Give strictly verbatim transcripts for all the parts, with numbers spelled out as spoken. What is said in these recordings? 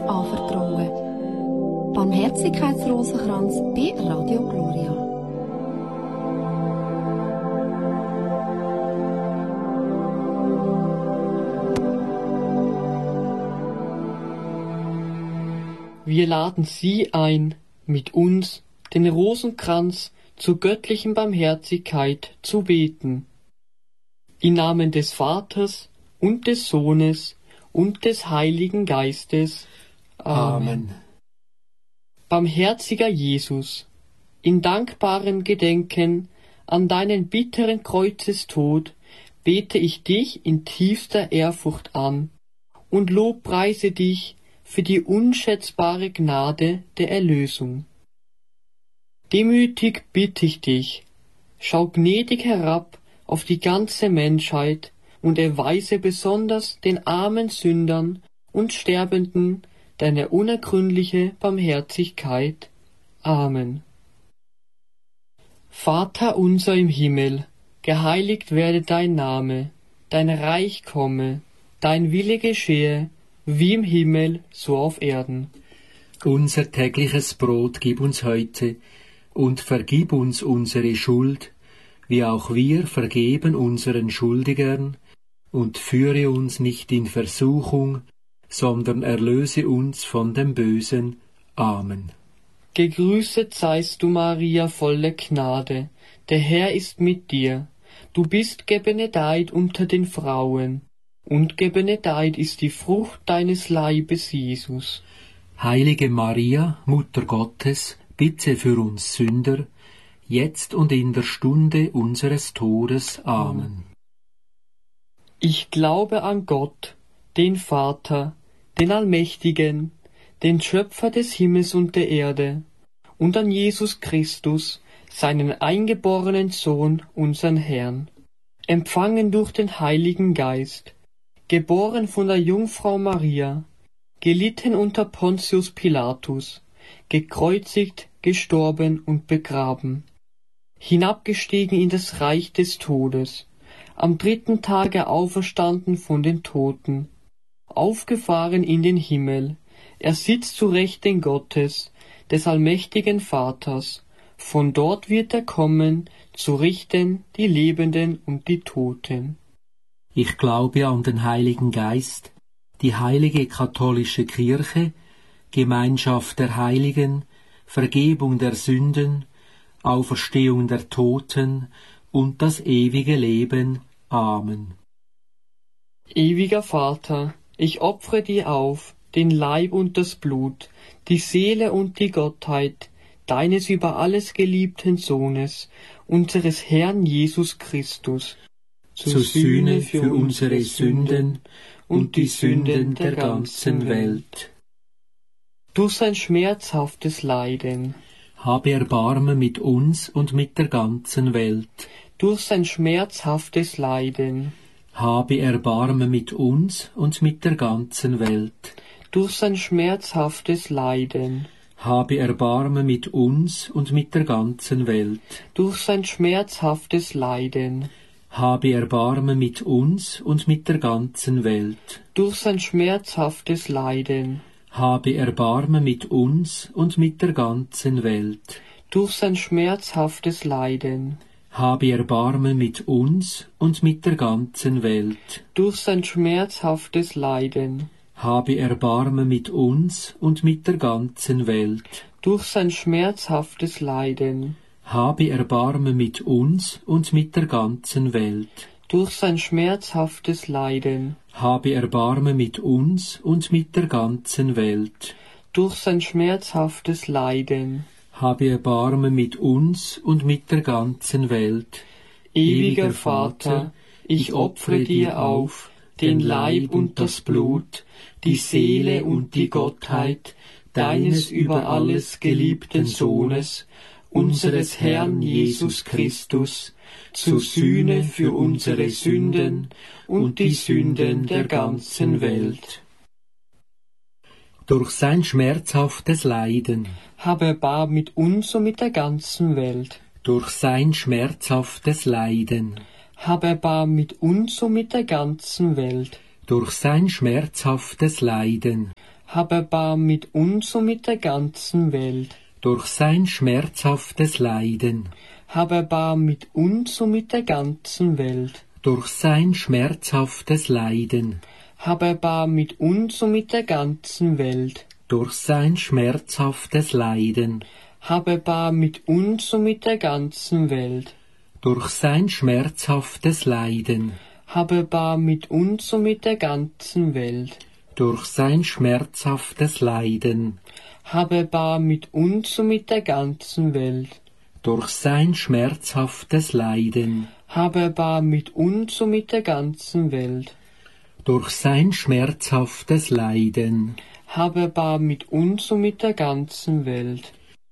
anvertrauen. Barmherzigkeitsrosenkranz bei Radio Gloria. Wir laden Sie ein, mit uns den Rosenkranz zur göttlichen Barmherzigkeit zu beten. Im Namen des Vaters und des Sohnes und des Heiligen Geistes. Amen. Amen. Barmherziger Jesus, in dankbarem Gedenken an deinen bitteren Kreuzestod bete ich dich in tiefster Ehrfurcht an und lobpreise dich für die unschätzbare Gnade der Erlösung. Demütig bitte ich dich, schau gnädig herab auf die ganze Menschheit und erweise besonders den armen Sündern und Sterbenden deine unergründliche Barmherzigkeit. Amen. Vater unser im Himmel, geheiligt werde dein Name, dein Reich komme, dein Wille geschehe, wie im Himmel, so auf Erden. Unser tägliches Brot gib uns heute und vergib uns unsere Schuld, wie auch wir vergeben unseren Schuldigern, und führe uns nicht in Versuchung, sondern erlöse uns von dem Bösen. Amen. Gegrüßet seist du, Maria, voller Gnade, der Herr ist mit dir. Du bist gebenedeit unter den Frauen, und gebenedeit ist die Frucht deines Leibes, Jesus. Heilige Maria, Mutter Gottes, bitte für uns Sünder, jetzt und in der Stunde unseres Todes. Amen. Ich glaube an Gott, den Vater, den Allmächtigen, den Schöpfer des Himmels und der Erde, und an Jesus Christus, seinen eingeborenen Sohn, unseren Herrn, empfangen durch den Heiligen Geist, geboren von der Jungfrau Maria, gelitten unter Pontius Pilatus, gekreuzigt, gestorben und begraben, hinabgestiegen in das Reich des Todes, am dritten Tage auferstanden von den Toten, aufgefahren in den Himmel, er sitzt zu Rechten Gottes, des allmächtigen Vaters, von dort wird er kommen, zu richten die Lebenden und die Toten. Ich glaube an den Heiligen Geist, die heilige katholische Kirche, Gemeinschaft der Heiligen, Vergebung der Sünden, Auferstehung der Toten und das ewige Leben. Amen. Ewiger Vater, ich opfere dir auf den Leib und das Blut, die Seele und die Gottheit deines über alles geliebten Sohnes, unseres Herrn Jesus Christus, zur Sühne für unsere Sünden und die Sünden der ganzen Welt. Durch sein schmerzhaftes Leiden, habe Erbarmen mit uns und mit der ganzen Welt. Durch sein schmerzhaftes Leiden, habe Erbarmen mit uns und mit der ganzen Welt. Durch sein schmerzhaftes Leiden, habe Erbarmen mit uns und mit der ganzen Welt. Durch sein schmerzhaftes Leiden, habe Erbarmen mit uns und mit der ganzen Welt. Durch sein schmerzhaftes Leiden, habe Erbarmen mit uns und mit der ganzen Welt. Durch sein schmerzhaftes Leiden, habe Erbarmen mit uns und mit der ganzen Welt. Durch sein schmerzhaftes Leiden, habe Erbarmen mit uns und mit der ganzen Welt. Durch sein schmerzhaftes Leiden, habe Erbarmen mit uns und mit der ganzen Welt. Durch sein schmerzhaftes Leiden, habe Erbarmen mit uns und mit der ganzen Welt. Durch sein schmerzhaftes Leiden, habe Erbarmen mit uns und mit der ganzen Welt. Ewiger Vater, ich opfere dir auf den Leib und das Blut, die Seele und die Gottheit deines über alles geliebten Sohnes, unseres Herrn Jesus Christus, zur Sühne für unsere Sünden und die Sünden der ganzen Welt. Durch sein schmerzhaftes Leiden habe Erbarmen mit uns und mit der ganzen Welt. Durch sein schmerzhaftes Leiden habe Erbarmen mit uns und mit der ganzen Welt. Durch sein schmerzhaftes Leiden hab Erbarmen mit uns und mit der ganzen Welt. Durch sein schmerzhaftes Leiden, Hab Erbarmen mit uns und mit der ganzen Welt. durch sein schmerzhaftes Leiden, Hab Erbarmen mit uns und mit der ganzen Welt. durch sein schmerzhaftes Leiden, Hab Erbarmen mit uns und mit der ganzen Welt. durch sein schmerzhaftes Leiden, Hab Erbarmen mit uns und mit der ganzen Welt. durch sein schmerzhaftes Leiden, Hab Erbarmen mit uns und mit der ganzen Welt. durch sein schmerzhaftes Leiden, Hab Erbarmen mit uns und mit der ganzen Welt. durch sein schmerzhaftes Leiden. Hab Erbarmen mit uns und mit der ganzen Welt.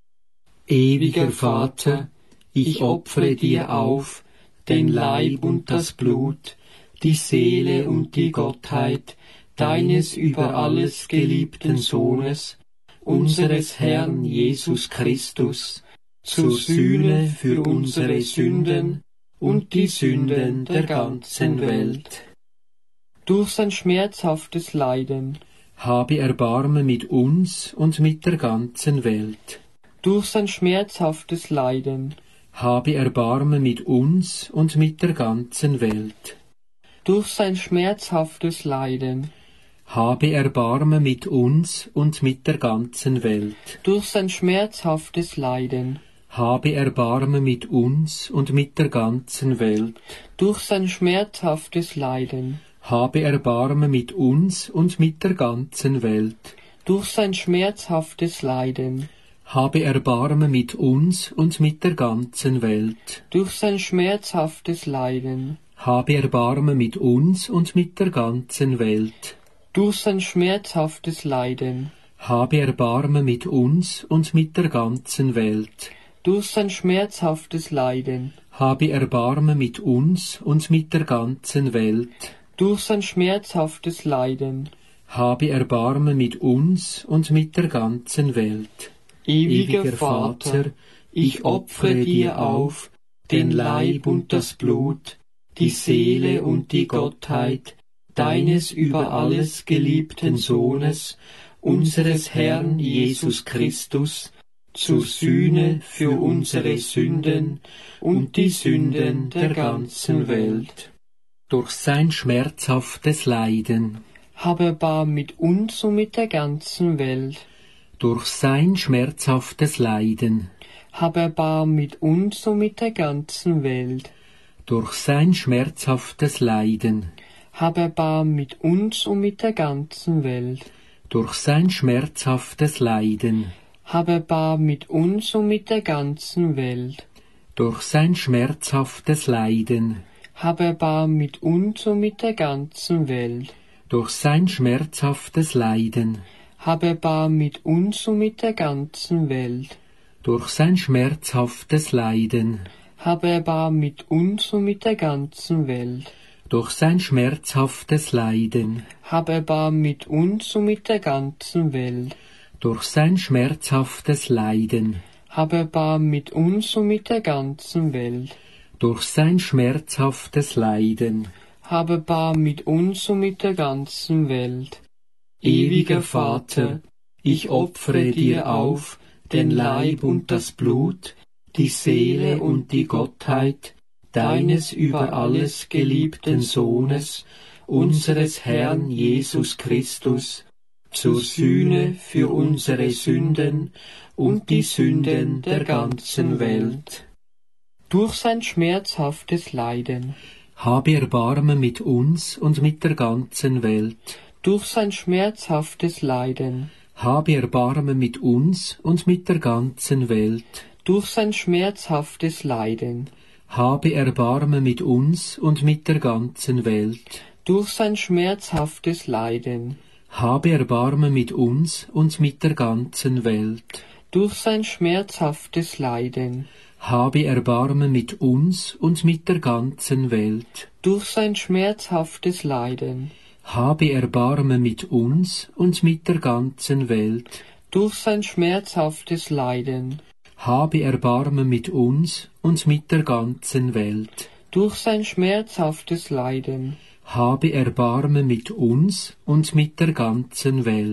Ewiger Vater, ich opfere dir auf den Leib und das Blut, die Seele und die Gottheit deines über alles geliebten Sohnes, unseres Herrn Jesus Christus, zur Sühne für unsere Sünden und die Sünden der ganzen Welt. Durch sein schmerzhaftes Leiden, Habe Erbarmen mit uns und mit der ganzen Welt. durch sein schmerzhaftes Leiden, Habe Erbarmen mit uns und mit der ganzen Welt. durch sein schmerzhaftes Leiden, Habe Erbarmen mit uns und mit der ganzen Welt. durch sein schmerzhaftes Leiden, Habe Erbarmen mit uns und mit der ganzen Welt. durch sein schmerzhaftes Leiden, Habe Erbarmen mit uns und mit der ganzen Welt. durch sein schmerzhaftes Leiden, Habe Erbarmen mit uns und mit der ganzen Welt. durch sein schmerzhaftes Leiden, Habe Erbarmen mit uns und mit der ganzen Welt. durch sein schmerzhaftes Leiden, Habe Erbarmen mit uns und mit der ganzen Welt. durch sein schmerzhaftes Leiden, Habe Erbarmen mit uns und mit der ganzen Welt. durch sein schmerzhaftes Leiden. Habe Erbarmen mit uns und mit der ganzen Welt. Ewiger Vater, ich opfere dir auf den Leib und das Blut, die Seele und die Gottheit deines über alles geliebten Sohnes, unseres Herrn Jesus Christus, zur Sühne für unsere Sünden und die Sünden der ganzen Welt. Durch sein schmerzhaftes Leiden, Hab Erbarmen mit uns und mit der ganzen Welt. durch sein schmerzhaftes Leiden, Hab Erbarmen mit uns und mit der ganzen Welt. durch sein schmerzhaftes Leiden, Hab Erbarmen mit uns und mit der ganzen Welt. durch sein schmerzhaftes Leiden, Hab Erbarmen mit uns und mit der ganzen Welt. durch sein schmerzhaftes Leiden, Hab Erbarmen mit uns und mit der ganzen Welt. durch sein schmerzhaftes Leiden, Hab Erbarmen mit uns und mit der ganzen Welt. durch sein schmerzhaftes Leiden, Hab Erbarmen mit uns und mit der ganzen Welt. durch sein schmerzhaftes Leiden, Hab Erbarmen mit uns und mit der ganzen Welt. durch sein schmerzhaftes Leiden, Hab Erbarmen mit uns und mit der ganzen Welt. durch sein schmerzhaftes Leiden. Hab Erbarmen mit uns und mit der ganzen Welt. Ewiger Vater, ich opfere dir auf den Leib und das Blut, die Seele und die Gottheit deines über alles geliebten Sohnes, unseres Herrn Jesus Christus, zur Sühne für unsere Sünden und die Sünden der ganzen Welt. Durch sein schmerzhaftes Leiden, Habe Erbarmen mit uns und mit der ganzen Welt. durch sein schmerzhaftes Leiden, Habe Erbarmen mit uns und mit der ganzen Welt. durch sein schmerzhaftes Leiden, Habe Erbarmen mit uns und mit der ganzen Welt. durch sein schmerzhaftes Leiden, Habe Erbarmen mit uns und mit der ganzen Welt. durch sein schmerzhaftes Leiden, Habe Erbarmen mit uns und mit der ganzen Welt. durch sein schmerzhaftes Leiden, Habe Erbarmen mit uns und mit der ganzen Welt. durch sein schmerzhaftes Leiden, Habe Erbarmen mit uns und mit der ganzen Welt. durch sein schmerzhaftes Leiden, Habe Erbarmen mit uns und mit der ganzen Welt.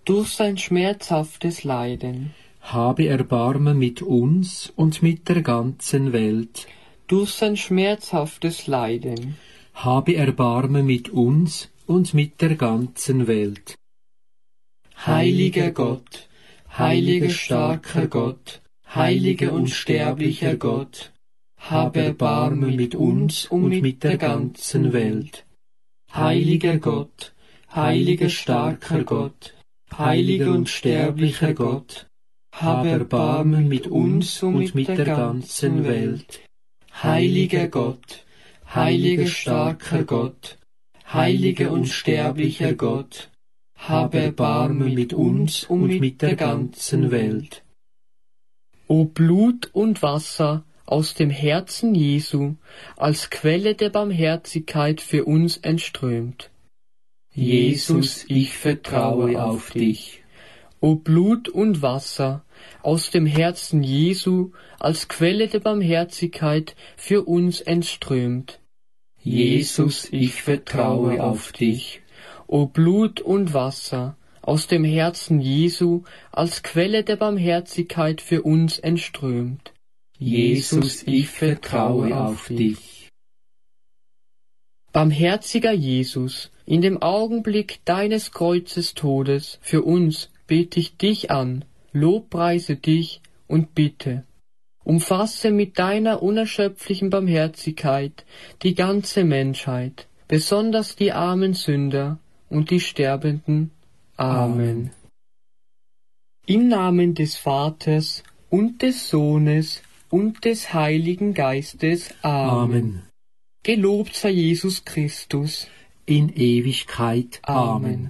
durch sein schmerzhaftes Leiden. Habe Erbarmen mit uns und mit der ganzen Welt. Durch sein schmerzhaftes Leiden. Habe Erbarmen mit uns und mit der ganzen Welt. Heiliger Gott, heiliger starker Gott, heiliger unsterblicher Gott, habe Erbarmen mit uns und mit der ganzen Welt. Heiliger Gott, heiliger starker Gott, heiliger unsterblicher Gott, habe Erbarmen mit uns und mit der ganzen Welt. Heiliger Gott, heiliger starker Gott, heiliger unsterblicher Gott, habe Erbarmen mit uns und mit der ganzen Welt. O Blut und Wasser aus dem Herzen Jesu, als Quelle der Barmherzigkeit für uns entströmt. Jesus, ich vertraue auf dich. O Blut und Wasser aus dem Herzen Jesu, als Quelle der Barmherzigkeit für uns entströmt. Jesus, ich vertraue auf dich. O Blut und Wasser aus dem Herzen Jesu, als Quelle der Barmherzigkeit für uns entströmt. Jesus, ich vertraue auf dich. Barmherziger Jesus, in dem Augenblick deines Kreuzes Todes für uns bete ich dich an, lobpreise dich und bitte. Umfasse mit deiner unerschöpflichen Barmherzigkeit die ganze Menschheit, besonders die armen Sünder und die Sterbenden. Amen. Im Namen des Vaters und des Sohnes und des Heiligen Geistes. Amen. Amen. Gelobt sei Jesus Christus. In Ewigkeit. Amen. Amen.